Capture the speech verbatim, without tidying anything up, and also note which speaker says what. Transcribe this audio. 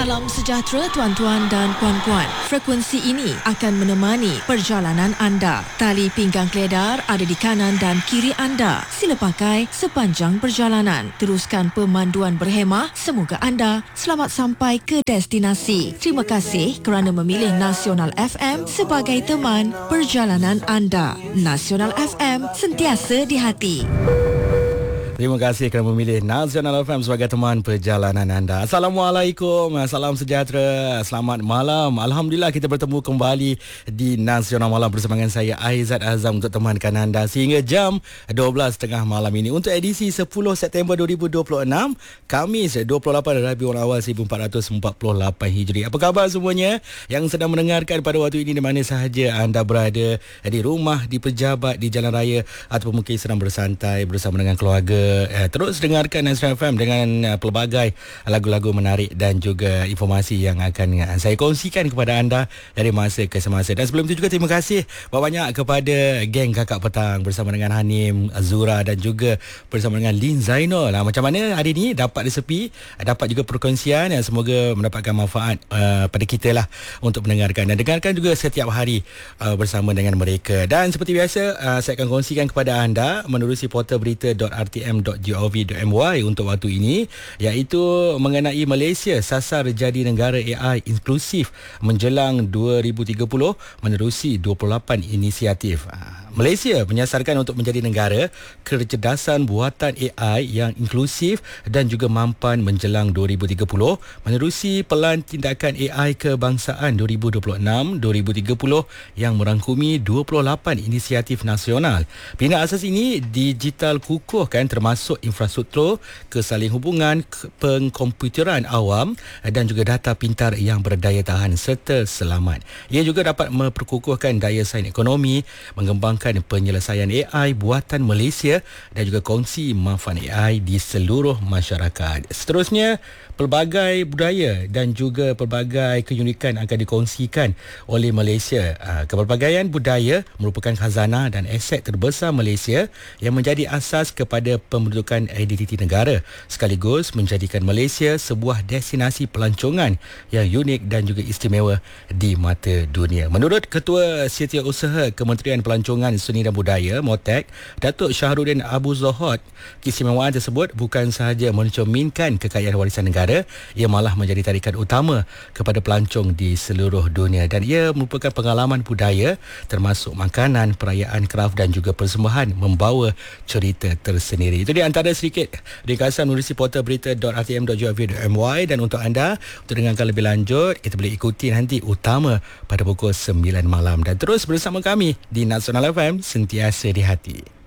Speaker 1: Salam sejahtera tuan-tuan dan puan-puan. Frekuensi ini akan menemani perjalanan anda. Tali pinggang keledar ada di kanan dan kiri anda. Sila pakai sepanjang perjalanan. Teruskan pemanduan berhemah. Semoga anda selamat sampai ke destinasi. Terima kasih kerana memilih Nasional F M sebagai teman perjalanan anda. Nasional F M, sentiasa di hati.
Speaker 2: Terima kasih kerana memilih Nasional F M sebagai teman perjalanan anda. Assalamualaikum, salam sejahtera, selamat malam. Alhamdulillah kita bertemu kembali di Nasional Malam bersama dengan saya Aizat Azam untuk temankan anda sehingga jam dua belas tiga puluh malam ini untuk edisi sepuluh September dua ribu dua puluh enam, Khamis dua puluh lapan Rabiul Awal seribu empat ratus empat puluh lapan Hijri. Apa khabar semuanya yang sedang mendengarkan pada waktu ini di mana sahaja anda berada, di rumah, di pejabat, di jalan raya ataupun mungkin sedang bersantai bersama dengan keluarga. Uh, terus dengarkan Nasional F M dengan uh, pelbagai lagu-lagu menarik dan juga informasi yang akan uh, saya kongsikan kepada anda dari masa ke semasa. Dan sebelum itu juga terima kasih banyak kepada geng Kakak Petang bersama dengan Hanim, Azura dan juga bersama dengan Lin Zainul. Uh, macam mana hari ini dapat resepi, uh, dapat juga perkongsian yang semoga mendapatkan manfaat uh, pada kita lah untuk mendengarkan dan dengarkan juga setiap hari uh, bersama dengan mereka. Dan seperti biasa uh, saya akan kongsikan kepada anda menerusi portal berita dot r t m dot gov dot m y untuk waktu ini, iaitu mengenai Malaysia sasar jadi negara A I inklusif menjelang dua ribu tiga puluh menerusi dua puluh lapan inisiatif. Malaysia menyasarkan untuk menjadi negara kecerdasan buatan A I yang inklusif dan juga mampan menjelang dua ribu tiga puluh menerusi Pelan Tindakan A I Kebangsaan dua ribu dua puluh enam dua ribu tiga puluh yang merangkumi dua puluh lapan inisiatif nasional. Bina asas ini digital kukuhkan termasuk infrastruktur, kesaling hubungan, pengkomputeran awam dan juga data pintar yang berdaya tahan serta selamat. Ia juga dapat memperkukuhkan daya saing ekonomi, mengembangkan penyelesaian A I buatan Malaysia dan juga kongsi manfaat A I di seluruh masyarakat. Seterusnya, pelbagai budaya dan juga pelbagai keunikan akan dikongsikan oleh Malaysia. Kepelbagaian budaya merupakan khazanah dan aset terbesar Malaysia yang menjadi asas kepada pembentukan identiti negara, sekaligus menjadikan Malaysia sebuah destinasi pelancongan yang unik dan juga istimewa di mata dunia. Menurut Ketua Setiausaha Kementerian Pelancongan Seni dan Budaya (MOTEK), Datuk Syahrudin Abu Zohod, keistimewaan tersebut bukan sahaja mencerminkan kekayaan warisan negara, ia malah menjadi tarikan utama kepada pelancong di seluruh dunia dan ia merupakan pengalaman budaya termasuk makanan, perayaan kraf dan juga persembahan membawa cerita tersendiri. Itu di antara sedikit ringkasan menerusi portal berita dot r t m dot gov dot m y. Dan untuk anda untuk dengarkan lebih lanjut, kita boleh ikuti nanti utama pada pukul sembilan malam dan terus bersama kami di Nasional F M, sentiasa di hati.